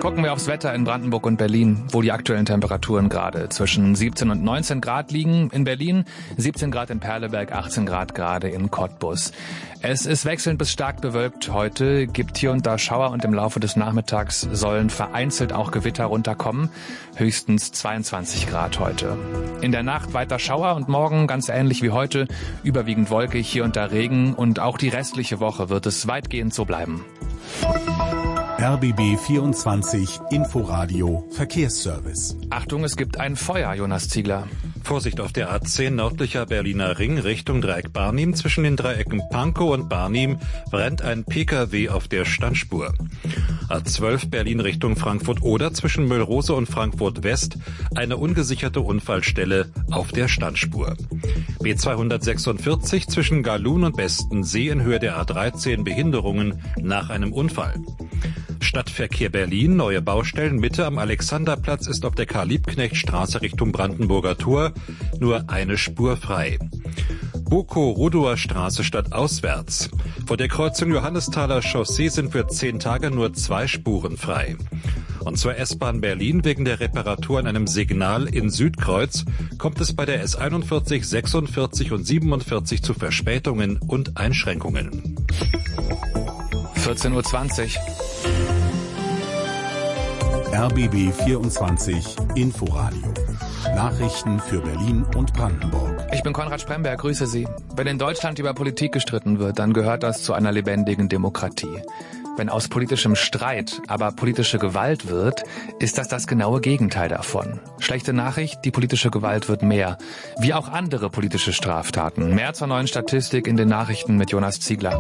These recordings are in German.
Gucken wir aufs Wetter in Brandenburg und Berlin, wo die aktuellen Temperaturen gerade zwischen 17 und 19 Grad liegen. In Berlin 17 Grad in Perleberg, 18 Grad gerade in Cottbus. Es ist wechselnd bis stark bewölkt heute, gibt hier und da Schauer und im Laufe des Nachmittags sollen vereinzelt auch Gewitter runterkommen. Höchstens 22 Grad heute. In der Nacht weiter Schauer und morgen ganz ähnlich wie heute, überwiegend wolkig, hier und da Regen und auch die restliche Woche wird es weitgehend so bleiben. RBB 24 Inforadio Verkehrsservice. Achtung, es gibt ein Feuer, Jonas Ziegler. Vorsicht auf der A10 nördlicher Berliner Ring Richtung Dreieck Barnim. Zwischen den Dreiecken Pankow und Barnim brennt ein Pkw auf der Standspur. A12 Berlin Richtung Frankfurt-Oder zwischen Müllrose und Frankfurt-West eine ungesicherte Unfallstelle auf der Standspur. B246 zwischen Galun und Bestensee in Höhe der A13 Behinderungen nach einem Unfall. Stadtverkehr Berlin, neue Baustellen, Mitte am Alexanderplatz ist auf der Karl-Liebknecht-Straße Richtung Brandenburger Tor nur eine Spur frei. Boko-Rudower Straße stadtauswärts. Vor der Kreuzung Johannesthaler Chaussee sind für 10 Tage nur 2 Spuren frei. Und zur S-Bahn Berlin wegen der Reparatur an einem Signal in Südkreuz kommt es bei der S41, 46 und 47 zu Verspätungen und Einschränkungen. 14:20 Uhr. RBB 24 Inforadio. Nachrichten für Berlin und Brandenburg. Ich bin Konrad Spremberg, grüße Sie. Wenn in Deutschland über Politik gestritten wird, dann gehört das zu einer lebendigen Demokratie. Wenn aus politischem Streit aber politische Gewalt wird, ist das genaue Gegenteil davon. Schlechte Nachricht, die politische Gewalt wird mehr. Wie auch andere politische Straftaten. Mehr zur neuen Statistik in den Nachrichten mit Jonas Ziegler.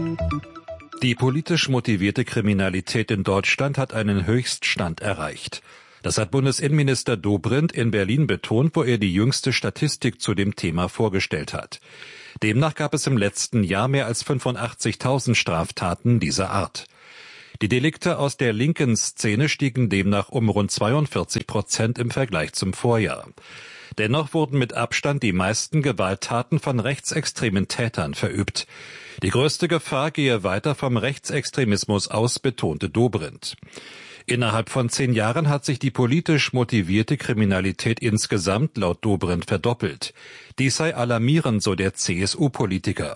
Die politisch motivierte Kriminalität in Deutschland hat einen Höchststand erreicht. Das hat Bundesinnenminister Dobrindt in Berlin betont, wo er die jüngste Statistik zu dem Thema vorgestellt hat. Demnach gab es im letzten Jahr mehr als 85.000 Straftaten dieser Art. Die Delikte aus der linken Szene stiegen demnach um rund 42% im Vergleich zum Vorjahr. Dennoch wurden mit Abstand die meisten Gewalttaten von rechtsextremen Tätern verübt. Die größte Gefahr gehe weiter vom Rechtsextremismus aus, betonte Dobrindt. Innerhalb von 10 Jahren hat sich die politisch motivierte Kriminalität insgesamt laut Dobrindt verdoppelt. Dies sei alarmierend, so der CSU-Politiker.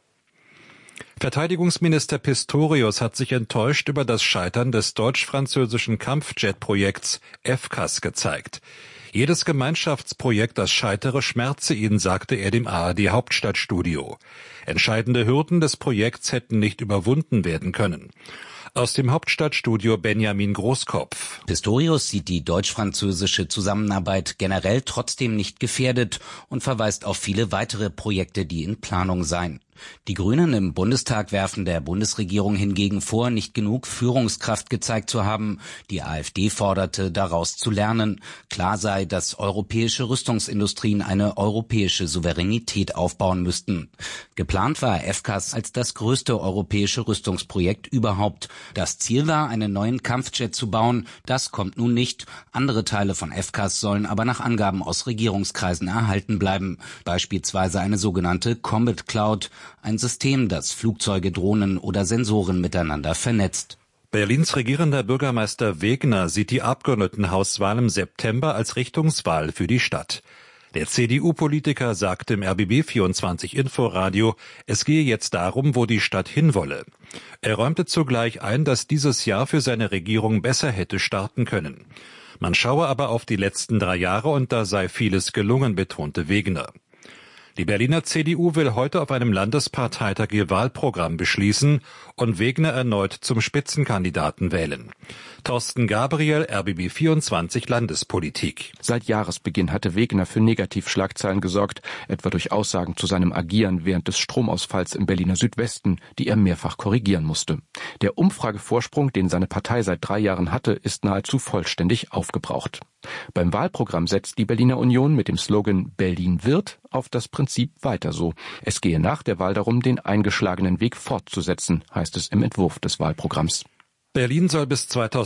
Verteidigungsminister Pistorius hat sich enttäuscht über das Scheitern des deutsch-französischen Kampfjet-Projekts FCAS gezeigt. Jedes Gemeinschaftsprojekt, das scheitere, schmerze ihn, sagte er dem ARD-Hauptstadtstudio. Entscheidende Hürden des Projekts hätten nicht überwunden werden können. Aus dem Hauptstadtstudio Benjamin Großkopf. Pistorius sieht die deutsch-französische Zusammenarbeit generell trotzdem nicht gefährdet und verweist auf viele weitere Projekte, die in Planung seien. Die Grünen im Bundestag werfen der Bundesregierung hingegen vor, nicht genug Führungskraft gezeigt zu haben. Die AfD forderte, daraus zu lernen. Klar sei, dass europäische Rüstungsindustrien eine europäische Souveränität aufbauen müssten. Geplant war FCAS als das größte europäische Rüstungsprojekt überhaupt. Das Ziel war, einen neuen Kampfjet zu bauen. Das kommt nun nicht. Andere Teile von FCAS sollen aber nach Angaben aus Regierungskreisen erhalten bleiben. Beispielsweise eine sogenannte Combat Cloud, ein System, das Flugzeuge, Drohnen oder Sensoren miteinander vernetzt. Berlins regierender Bürgermeister Wegner sieht die Abgeordnetenhauswahl im September als Richtungswahl für die Stadt. Der CDU-Politiker sagte im RBB 24 Inforadio, es gehe jetzt darum, wo die Stadt hinwolle. Er räumte zugleich ein, dass dieses Jahr für seine Regierung besser hätte starten können. Man schaue aber auf die letzten 3 Jahre und da sei vieles gelungen, betonte Wegner. Die Berliner CDU will heute auf einem Landesparteitag ihr Wahlprogramm beschließen und Wegner erneut zum Spitzenkandidaten wählen. Thorsten Gabriel, RBB 24 Landespolitik. Seit Jahresbeginn hatte Wegner für Negativschlagzeilen gesorgt, etwa durch Aussagen zu seinem Agieren während des Stromausfalls im Berliner Südwesten, die er mehrfach korrigieren musste. Der Umfragevorsprung, den seine Partei seit 3 Jahren hatte, ist nahezu vollständig aufgebraucht. Beim Wahlprogramm setzt die Berliner Union mit dem Slogan Berlin wird auf das Prinzip weiter so. Es gehe nach der Wahl darum, den eingeschlagenen Weg fortzusetzen, heißt es im Entwurf des Wahlprogramms. Berlin soll bis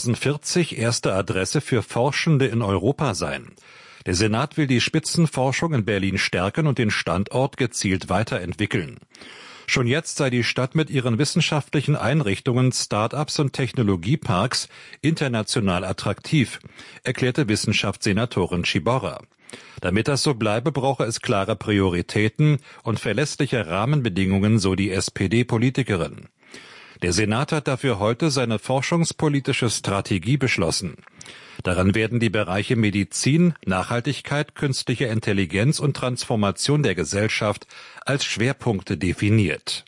2040 erste Adresse für Forschende in Europa sein. Der Senat will die Spitzenforschung in Berlin stärken und den Standort gezielt weiterentwickeln. Schon jetzt sei die Stadt mit ihren wissenschaftlichen Einrichtungen, Start-ups und Technologieparks international attraktiv, erklärte Wissenschaftssenatorin Ciborra. Damit das so bleibe, brauche es klare Prioritäten und verlässliche Rahmenbedingungen, so die SPD-Politikerin. Der Senat hat dafür heute seine forschungspolitische Strategie beschlossen. Daran werden die Bereiche Medizin, Nachhaltigkeit, künstliche Intelligenz und Transformation der Gesellschaft als Schwerpunkte definiert.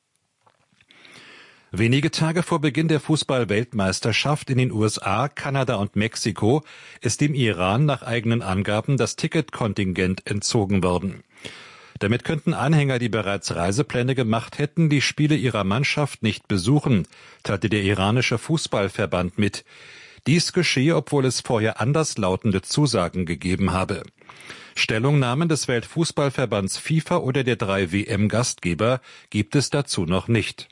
Wenige Tage vor Beginn der Fußball-Weltmeisterschaft in den USA, Kanada und Mexiko ist dem Iran nach eigenen Angaben das Ticketkontingent entzogen worden. Damit könnten Anhänger, die bereits Reisepläne gemacht hätten, die Spiele ihrer Mannschaft nicht besuchen, teilte der iranische Fußballverband mit. Dies geschehe, obwohl es vorher anderslautende Zusagen gegeben habe. Stellungnahmen des Weltfußballverbands FIFA oder der 3 WM-Gastgeber gibt es dazu noch nicht.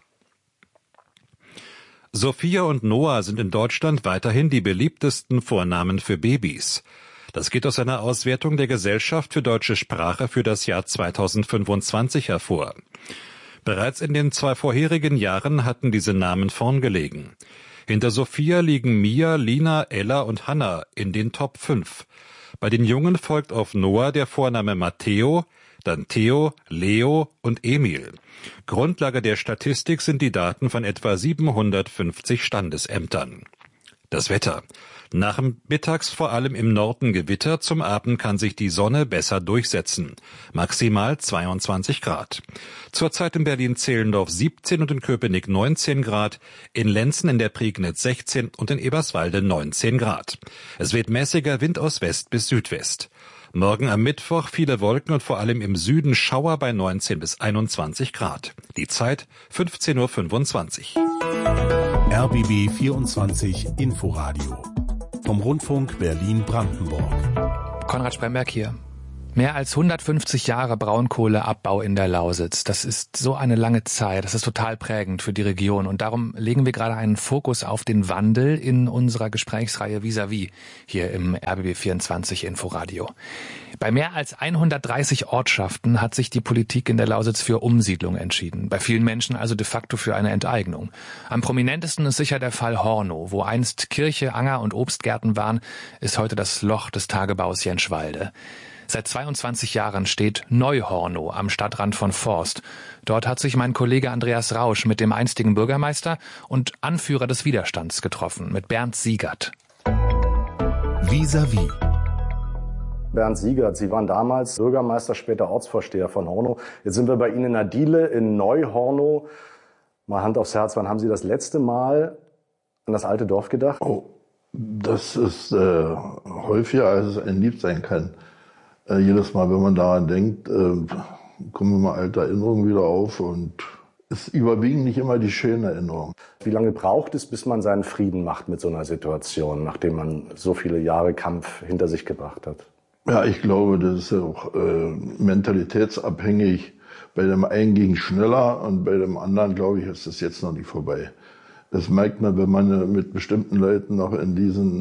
Sophia und Noah sind in Deutschland weiterhin die beliebtesten Vornamen für Babys. Das geht aus einer Auswertung der Gesellschaft für deutsche Sprache für das Jahr 2025 hervor. Bereits in den 2 vorherigen Jahren hatten diese Namen vorn gelegen. Hinter Sophia liegen Mia, Lina, Ella und Hannah in den Top 5. Bei den Jungen folgt auf Noah der Vorname Matteo, dann Theo, Leo und Emil. Grundlage der Statistik sind die Daten von etwa 750 Standesämtern. Das Wetter. Nachmittags vor allem im Norden Gewitter, zum Abend kann sich die Sonne besser durchsetzen. Maximal 22 Grad. Zurzeit in Berlin-Zehlendorf 17 und in Köpenick 19 Grad, in Lenzen in der Prignitz 16 und in Eberswalde 19 Grad. Es weht mäßiger Wind aus West bis Südwest. Morgen am Mittwoch viele Wolken und vor allem im Süden Schauer bei 19 bis 21 Grad. Die Zeit 15:25 Uhr. RBB 24 Inforadio vom Rundfunk Berlin-Brandenburg. Konrad Spremberg hier. Mehr als 150 Jahre Braunkohleabbau in der Lausitz. Das ist so eine lange Zeit. Das ist total prägend für die Region. Und darum legen wir gerade einen Fokus auf den Wandel in unserer Gesprächsreihe Vis-à-vis hier im RBB 24 Inforadio. Bei mehr als 130 Ortschaften hat sich die Politik in der Lausitz für Umsiedlung entschieden. Bei vielen Menschen also de facto für eine Enteignung. Am prominentesten ist sicher der Fall Hornow. Wo einst Kirche, Anger und Obstgärten waren, ist heute das Loch des Tagebaus Jenschwalde. Seit 22 Jahren steht Neu-Hornow am Stadtrand von Forst. Dort hat sich mein Kollege Andreas Rausch mit dem einstigen Bürgermeister und Anführer des Widerstands getroffen, mit Bernd Siegert. Vis-à-vis. Bernd Siegert, Sie waren damals Bürgermeister, später Ortsvorsteher von Hornow. Jetzt sind wir bei Ihnen in der Diele in Neu-Hornow. Mal Hand aufs Herz, wann haben Sie das letzte Mal an das alte Dorf gedacht? Oh, das ist häufiger, als es einem lieb sein kann. Jedes Mal, wenn man daran denkt, kommen immer alte Erinnerungen wieder auf und es überwiegen nicht immer die schönen Erinnerungen. Wie lange braucht es, bis man seinen Frieden macht mit so einer Situation, nachdem man so viele Jahre Kampf hinter sich gebracht hat? Ja, ich glaube, das ist ja auch mentalitätsabhängig. Bei dem einen ging es schneller und bei dem anderen, glaube ich, ist das jetzt noch nicht vorbei. Das merkt man, wenn man mit bestimmten Leuten noch in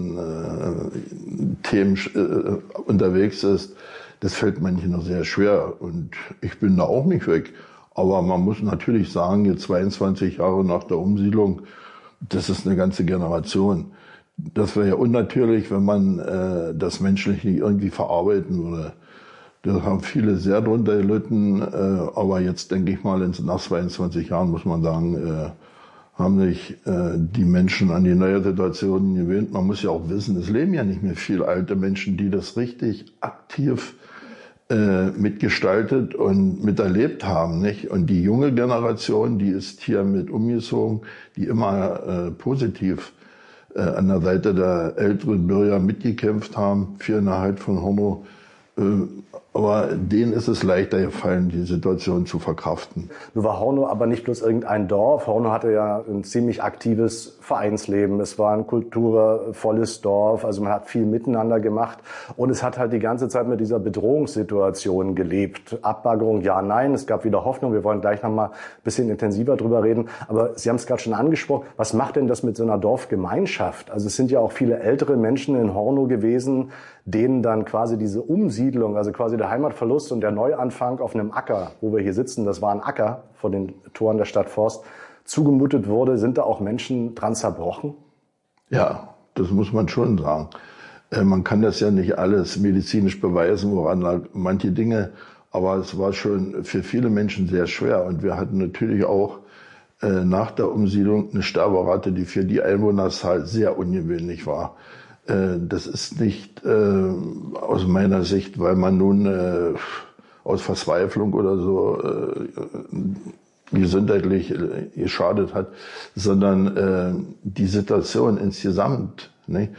diesen Themen unterwegs ist. Das fällt manchen noch sehr schwer und ich bin da auch nicht weg. Aber man muss natürlich sagen, jetzt 22 Jahre nach der Umsiedlung, das ist eine ganze Generation. Das wäre ja unnatürlich, wenn man das menschlich nicht irgendwie verarbeiten würde. Da haben viele sehr drunter gelitten, aber jetzt denke ich mal, nach 22 Jahren muss man sagen, haben sich die Menschen an die neue Situation gewöhnt. Man muss ja auch wissen, es leben ja nicht mehr viele alte Menschen, die das richtig aktiv mitgestaltet und miterlebt haben, nicht? Und die junge Generation, die ist hier mit umgezogen, die immer positiv an der Seite der älteren Bürger mitgekämpft haben für den Erhalt von Hornow. Aber denen ist es leichter gefallen, die Situation zu verkraften. Nun war Hornow aber nicht bloß irgendein Dorf. Hornow hatte ja ein ziemlich aktives Vereinsleben. Es war ein kulturvolles Dorf. Also man hat viel miteinander gemacht. Und es hat halt die ganze Zeit mit dieser Bedrohungssituation gelebt. Abbaggerung, ja, nein. Es gab wieder Hoffnung. Wir wollen gleich noch mal ein bisschen intensiver drüber reden. Aber Sie haben es gerade schon angesprochen. Was macht denn das mit so einer Dorfgemeinschaft? Also es sind ja auch viele ältere Menschen in Hornow gewesen, denen dann quasi diese Umsiedlung, also quasi der der Heimatverlust und der Neuanfang auf einem Acker, wo wir hier sitzen, das war ein Acker vor den Toren der Stadt Forst, zugemutet wurde, sind da auch Menschen dran zerbrochen? Ja, das muss man schon sagen. Man kann das ja nicht alles medizinisch beweisen, woran lag manche Dinge, aber es war schon für viele Menschen sehr schwer. Und wir hatten natürlich auch nach der Umsiedlung eine Sterberate, die für die Einwohnerzahl sehr ungewöhnlich war. Das ist nicht aus meiner Sicht, weil man nun aus Verzweiflung oder so gesundheitlich geschadet hat, sondern die Situation insgesamt. Ne?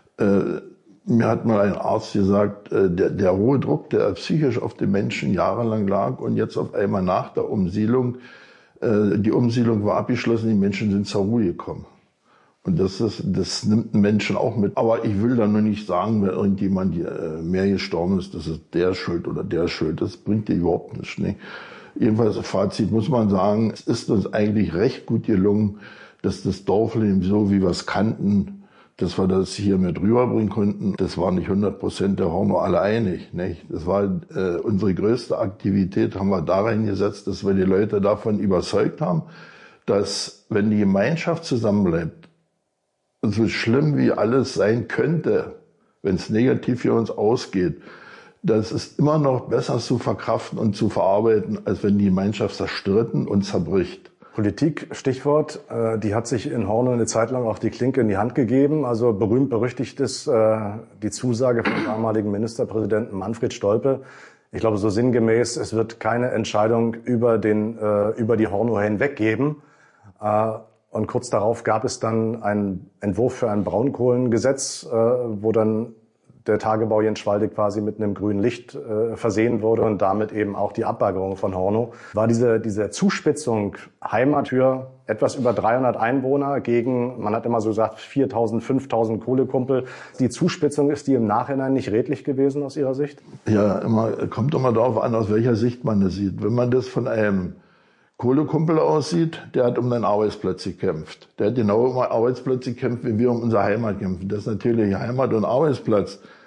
Mir hat mal ein Arzt gesagt, der hohe Druck, der psychisch auf den Menschen jahrelang lag und jetzt auf einmal nach der Umsiedlung, die Umsiedlung war abgeschlossen, die Menschen sind zur Ruhe gekommen. Und das nimmt einen Menschen auch mit. Aber ich will da nur nicht sagen, wenn irgendjemand mehr gestorben ist, das ist der schuld oder der schuld. Das bringt dir überhaupt nichts. Ne? Jedenfalls, Fazit muss man sagen, es ist uns eigentlich recht gut gelungen, dass das Dorfleben, so wie wir es kannten, dass wir das hier mit rüberbringen konnten. Das war nicht 100% der Horno alle einig. Nicht? Das war unsere größte Aktivität, haben wir da reingesetzt, dass wir die Leute davon überzeugt haben, dass wenn die Gemeinschaft zusammenbleibt, so schlimm wie alles sein könnte, wenn es negativ für uns ausgeht, das ist immer noch besser zu verkraften und zu verarbeiten, als wenn die Gemeinschaft zerstritten und zerbricht. Politik, Stichwort, die hat sich in Horno eine Zeit lang auch die Klinke in die Hand gegeben. Also berühmt-berüchtigt ist die Zusage vom damaligen Ministerpräsidenten Manfred Stolpe. Ich glaube so sinngemäß, es wird keine Entscheidung über die Horno hinweg geben. Und kurz darauf gab es dann einen Entwurf für ein Braunkohlengesetz, wo dann der Tagebau Jenschwalde quasi mit einem grünen Licht versehen wurde und damit eben auch die Abbaggerung von Horno. War diese Zuspitzung Heimat für etwas über 300 Einwohner gegen, man hat immer so gesagt, 4.000, 5.000 Kohlekumpel. Die Zuspitzung, ist die im Nachhinein nicht redlich gewesen aus Ihrer Sicht? Ja, kommt immer darauf an, aus welcher Sicht man das sieht. Wenn man das von einem Kohlekumpel aussieht, der hat um einen Arbeitsplatz gekämpft. Der hat genau um einen Arbeitsplatz gekämpft, wie wir um unsere Heimat kämpfen. Das ist natürlich Heimat und Arbeitsplatz.